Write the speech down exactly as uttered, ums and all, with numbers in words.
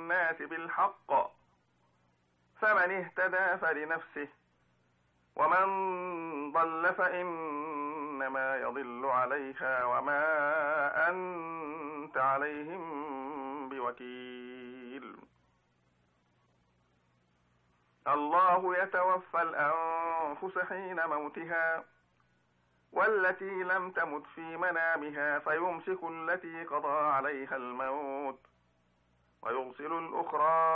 الناس بالحق، فمن اهتدى فلنفسه، ومن ضل فإنما يضل عليها وما أنت عليهم بوكيل. الله يتوفى الأنفس حين موتها، والتي لم تمت في منامها فيمسك التي قضى عليها الموت ويرسل الأخرى